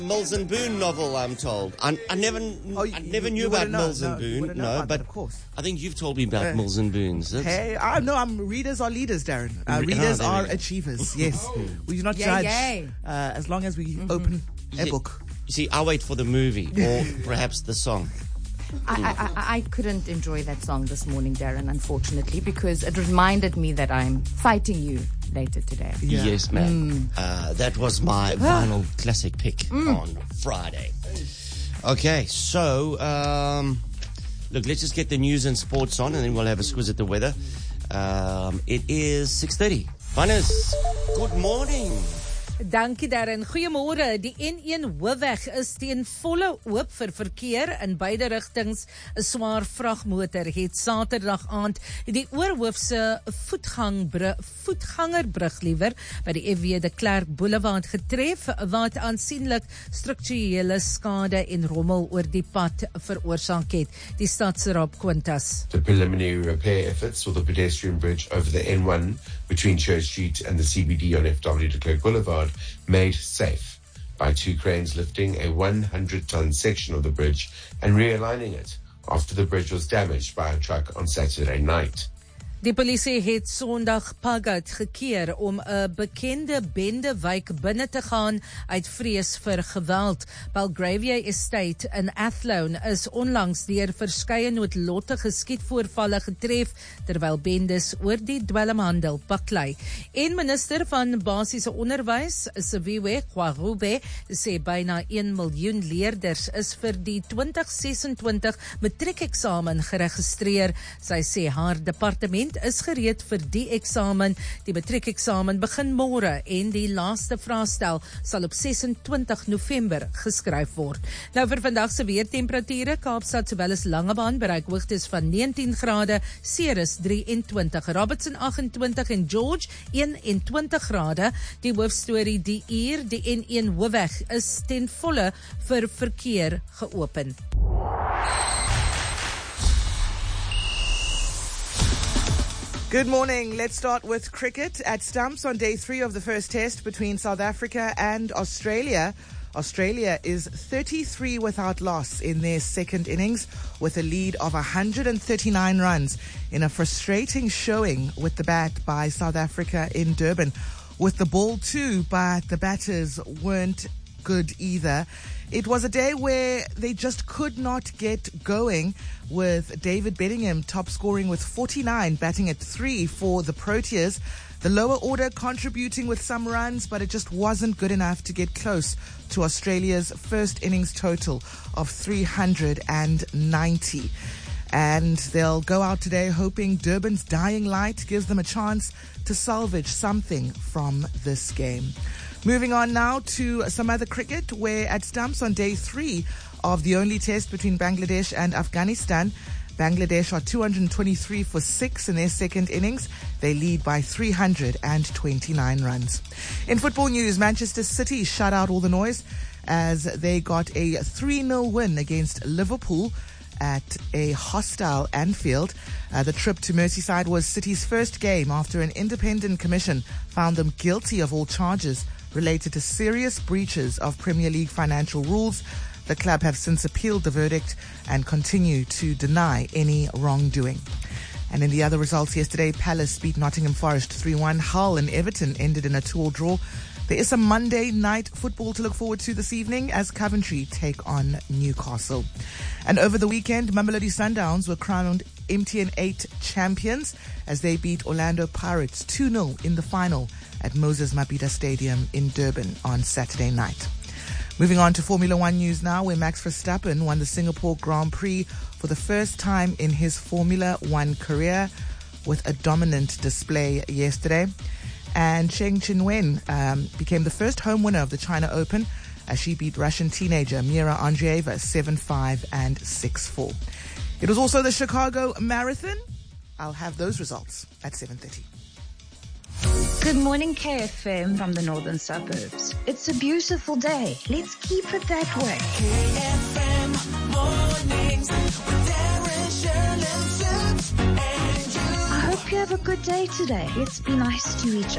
Mills and Boon novel, I'm told. I never knew about Mills and Boon. No, but of course. I think you've told me about Mills and Boons. Hey, readers are leaders, Darren. Readers are achievers. Yes, we do not judge as long as we open a book. You see, I wait for the movie or perhaps the song. I couldn't enjoy that song this morning, Darren, unfortunately, because it reminded me that I'm fighting you later today. Yeah. Yes, ma'am. That was my final classic pick on Friday. Okay, so look, let's just get the news and sports on, and then we'll have a squiz at the weather. It is 6:30. Vanessa, good morning. Dankie Darren. Goeiemôre. Die N1 hoofweg is teen volle oop vir verkeer in beide rigtings. 'n Swaar vragmotor het Saterdag aand die Oorhoofse voetgangerbrug liewer by die FW de Klerk Boulevard getref, wat aansienlik strukturele skade en rommel oor die pad veroorsaak het. Die Stadsraad Quintas. The preliminary repair efforts for the pedestrian bridge over the N1 between Church Street and the CBD on FW de Klerk Boulevard made safe by two cranes lifting a 100-ton section of the bridge and realigning it after the bridge was damaged by a truck on Saturday night. Die polisie het Sondag Pagat gekeer om 'n bekende bendewijk binne te gaan uit vrees vir geweld. Belgravia Estate in Athlone is onlangs deur verskeie noodlottige skietvoorvalle getref, terwyl bendes oor die dwelmhandel baklei. En minister van basiese onderwys, Siviwe Gwarube, sê byna 1 miljoen leerders is vir die 2026 matriekeksamen geregistreer. Sy sê haar departement is gereed vir die eksamen. Die matriekeksamen begin môre en die laaste vraestel sal op 26 November geskryf word. Nou vir vandag se weertemperature, Kaapstad sowel as Langebaan bereik hoogtes van 19 grade, Ceres 23, Robertson 28 en George 21 grade. Die hoofstorie die uur, die N1 hoofweg is ten volle vir verkeer geopen. Good morning. Let's start with cricket. At Stumps on day 3 of the first test between South Africa and Australia. Australia is 33 without loss in their second innings with a lead of 139 runs in a frustrating showing with the bat by South Africa in Durban. With the ball too, but the batters weren't good either. It was a day where they just could not get going, with David Bedingham top scoring with 49, batting at 3 for the Proteas. The lower order contributing with some runs, but it just wasn't good enough to get close to Australia's first innings total of 390. And they'll go out today hoping Durban's dying light gives them a chance to salvage something from this game. Moving on now to some other cricket, where at Stumps on day 3 of the only test between Bangladesh and Afghanistan, Bangladesh are 223 for 6 in their second innings. They lead by 329 runs. In football news, Manchester City shut out all the noise as they got a 3-0 win against Liverpool at a hostile Anfield. The trip to Merseyside was City's first game after an independent commission found them guilty of all charges related to serious breaches of Premier League financial rules. The club have since appealed the verdict and continue to deny any wrongdoing. And in the other results yesterday, Palace beat Nottingham Forest 3-1. Hull and Everton ended in a 2-2 draw. There is some Monday night football to look forward to this evening as Coventry take on Newcastle. And over the weekend, Mamelodi Sundowns were crowned MTN 8 champions as they beat Orlando Pirates 2-0 in the final at Moses Mabhida Stadium in Durban on Saturday night. Moving on to Formula One news now, where Max Verstappen won the Singapore Grand Prix for the first time in his Formula One career with a dominant display yesterday. And Cheng Chinwen became the first home winner of the China Open as she beat Russian teenager Mira Andreeva 7-5 and 6-4. It was also the Chicago Marathon. I'll have those results at 7:30. Good morning, KFM from the northern suburbs. It's a beautiful day. Let's keep it that way. KFM mornings with Darren, Shirley, Sips, and you. I hope you have a good day today. Let's be nice to each